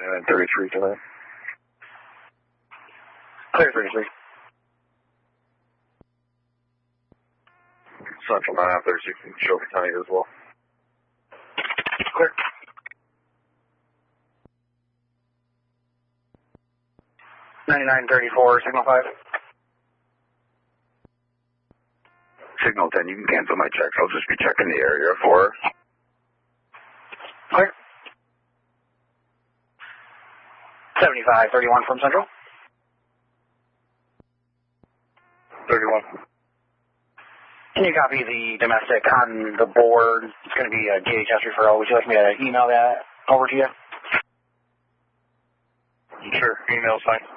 And 33 today. Clear 33. Central 936 can show for tonight as well. Clear. $99.34, signal 5. Signal 10, you can cancel my checks. I'll just be checking the area for her. Clear. 7531 from Central. 31. Can you copy the domestic on the board? It's going to be a DHS referral. Would you like me to email that over to you? Sure, email's fine.